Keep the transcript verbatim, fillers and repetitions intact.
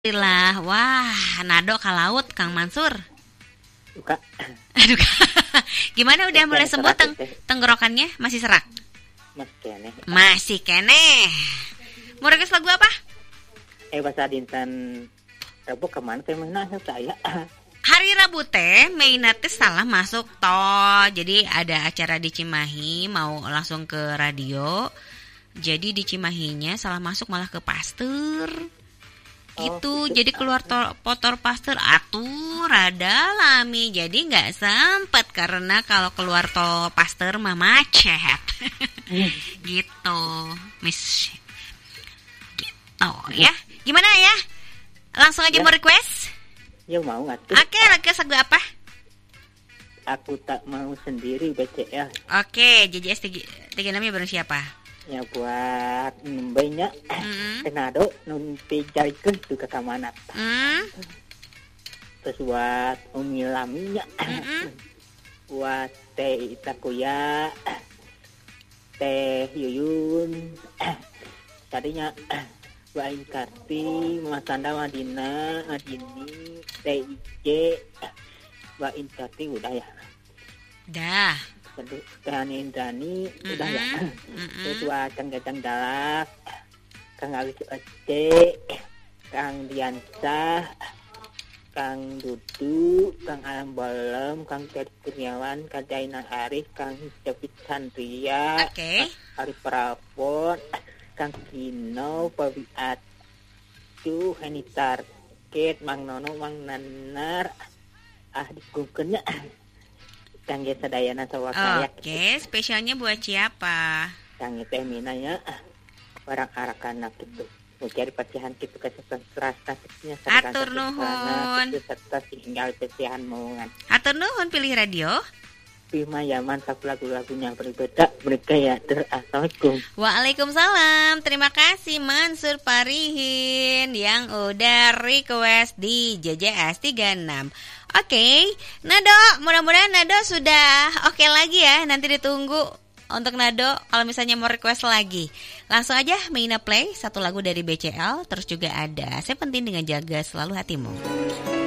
Alhamdulillah. Wah, nado ka laut Kang Mansur. Suka. Aduh. Gimana udah mulai Masih sembuh serak teng- teh. tenggorokannya? Masih serak? Mas kene. Masih keneh. Mau request lagu apa? Eh bahasa dinten Rabu kemana teh mana saya? Hari Rabu teh Meina teh salah masuk toh. Jadi ada acara di Cimahi, mau langsung ke radio. Jadi di Cimahinya salah masuk malah ke Pasteur. Gitu. Oh, gitu. Jadi keluar to- motor Pasteur atuh rada lami. Jadi nggak sempet karena kalau keluar tol Pasteur mah macet. Gitu, Miss. Gitu ya. Gimana ya? Langsung aja Ya. mau request? Ya mau ngatuh. Oke, request lagu apa? Aku tak mau sendiri B C L. Oke, J J S tiga puluh enam ya bareng siapa? Ya buat nembenya Mm-mm. tenado numpi jarikeun tuh ke kamanat. Hmm? Terus buat Umi Laminya. Mm-mm. Buat Teh Itakuya. Teh Yuyun. Tadinya Bain Karti, Mas Anda Madina, Adini, Teh Ije, Bain Karti udah ya. Dah. Kedua Teh Indrani udah ya. Mm-mm. Terus buat Kang Jajang Dalak, Kang Alis Ece, Kang Diansah, Kang Dudu, Kang Alam Bolem, Kang Teri Kurniawan, Kang Jaina Arif, Kang David Sandria, Oke. Arif Prapon, Kang Kino, Pabi Atu, Heni Target, Mang Nono, Mang Nanar, ah dikukennya, Kang Gesa Dayana Sawakaya, Oke, spesialnya buat siapa? Kang Teh Minanya, orang arak-anak gitu. Mau cari patihan gitu kesesan serasa kitnya Atur nuhun. serta tinggal petihan momongan. Atur nuhun pilih radio. Bima ya mantap lagu-lagunya berbeda mereka ya. Assalamualaikum. Waalaikumsalam. Terima kasih Mansur Parihin yang udah request di J J S tiga puluh enam. Oke, Nado, mudah-mudahan Nado sudah oke lagi ya. Nanti ditunggu untuk Nado kalau misalnya mau request lagi. Langsung aja Meina play satu lagu dari B C L. Terus juga ada Saya Penting dengan Jaga Selalu Hatimu.